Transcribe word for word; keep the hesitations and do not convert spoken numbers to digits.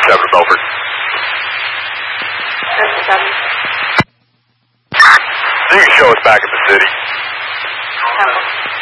seven to Belford. That's seven. You can show us back at the city. Temple.